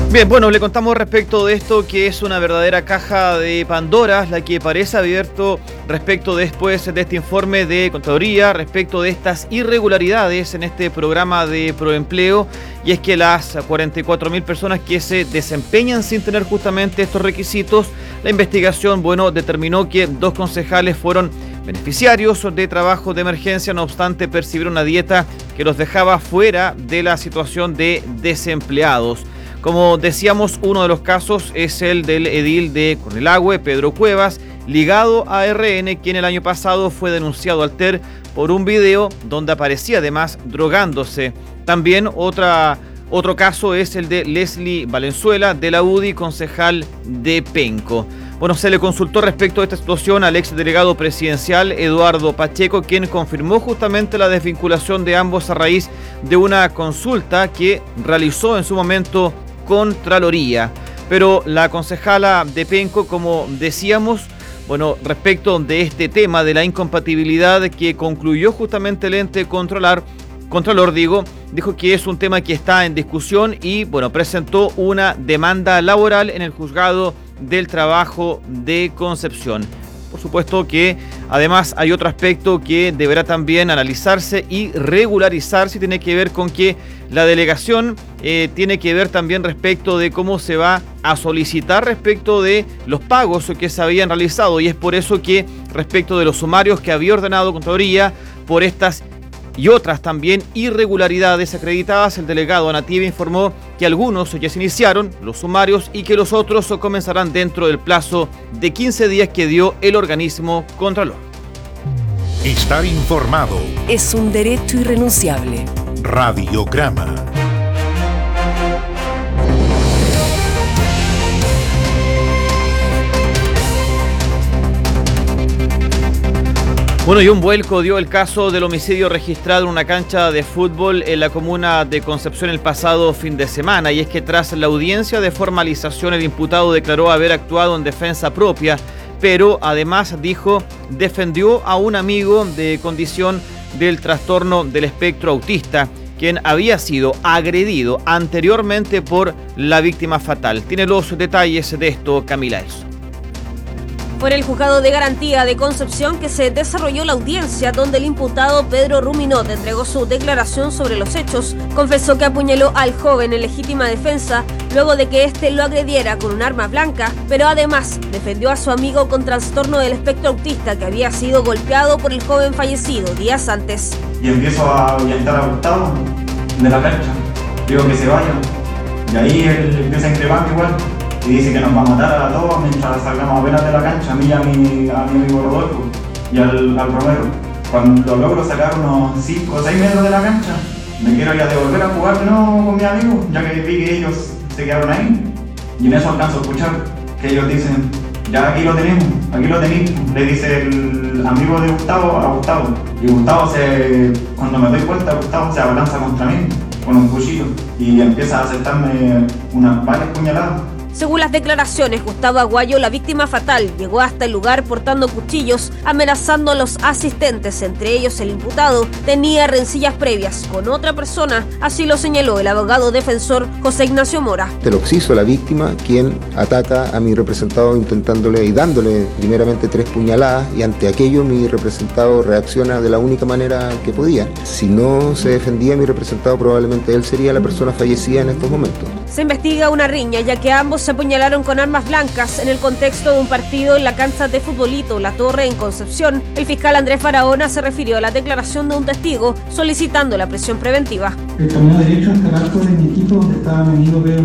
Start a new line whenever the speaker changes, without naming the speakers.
Bien, bueno, le contamos respecto de esto que es una verdadera caja de Pandora, la que parece abierto respecto después de este informe de Contraloría, respecto de estas irregularidades en este programa de Proempleo, y es que las 44.000 personas que se desempeñan sin tener justamente estos requisitos, la investigación, determinó que 2 concejales fueron beneficiarios de trabajo de emergencia, no obstante percibieron una dieta que los dejaba fuera de la situación de desempleados. Como decíamos, uno de los casos es el del edil de Cornelagüe, Pedro Cuevas, ligado a RN, quien el año pasado fue denunciado al TER por un video donde aparecía además drogándose. También otro caso es el de Leslie Valenzuela, de la UDI, concejal de Penco. Se le consultó respecto a esta situación al exdelegado presidencial Eduardo Pacheco, quien confirmó justamente la desvinculación de ambos a raíz de una consulta que realizó en su momento Contraloría. Pero la concejala de Penco, como decíamos, respecto de este tema de la incompatibilidad que concluyó justamente el ente Contralor, dijo que es un tema que está en discusión y presentó una demanda laboral en el juzgado del trabajo de Concepción. Por supuesto que además hay otro aspecto que deberá también analizarse y regularizarse, y tiene que ver con que la delegación tiene que ver también respecto de cómo se va a solicitar respecto de los pagos que se habían realizado, y es por eso que respecto de los sumarios que había ordenado Contraloría por estas y otras también irregularidades acreditadas, el delegado Anative informó que algunos ya se iniciaron los sumarios y que los otros comenzarán dentro del plazo de 15 días que dio el organismo Contralor.
Estar informado
es un derecho irrenunciable.
Radiograma.
Y un vuelco dio el caso del homicidio registrado en una cancha de fútbol en la comuna de Concepción el pasado fin de semana. Y es que tras la audiencia de formalización, el imputado declaró haber actuado en defensa propia, pero además defendió a un amigo de condición del trastorno del espectro autista, quien había sido agredido anteriormente por la víctima fatal. Tiene los detalles de esto Camila Elso.
Fue en el Juzgado de Garantía de Concepción que se desarrolló la audiencia, donde el imputado Pedro Ruminot entregó su declaración sobre los hechos. Confesó que apuñaló al joven en legítima defensa luego de que éste lo agrediera con un arma blanca, pero además defendió a su amigo con trastorno del espectro autista, que había sido golpeado por el joven fallecido días antes.
Y empiezo a ahuyentar a Gustavo de la cancha. Digo que se vaya. Y ahí él empieza a increparme igual. Y dice que nos va a matar a todos mientras salgamos apenas de la cancha, a mí y a mi amigo Rodolfo y al Romero. Cuando logro sacar unos 5 o 6 metros de la cancha, me quiero ya devolver a jugar de nuevo con mi amigo, ya que vi que ellos se quedaron ahí. Y en eso alcanzo a escuchar que ellos dicen, ya aquí lo tenemos, le dice el amigo de Gustavo a Gustavo. Y Gustavo cuando me doy cuenta, Gustavo se abalanza contra mí con un cuchillo y empieza a aceptarme unas varias puñaladas.
Según las declaraciones, Gustavo Aguayo, la víctima fatal, llegó hasta el lugar portando cuchillos, amenazando a los asistentes, entre ellos el imputado. Tenía rencillas previas con otra persona, así lo señaló el abogado defensor José Ignacio Mora.
El occiso, la víctima, quien ataca a mi representado intentándole y dándole primeramente 3 puñaladas, y ante aquello mi representado reacciona de la única manera que podía. Si no se defendía mi representado, probablemente él sería la persona fallecida en estos momentos.
Se investiga una riña, ya que ambos se apuñalaron con armas blancas en el contexto de un partido en la cancha de futbolito La Torre en Concepción. El fiscal Andrés Barahona se refirió a la declaración de un testigo solicitando la prisión preventiva.
El camino derecho a este barco de mi equipo donde estaba mi amigo Pedro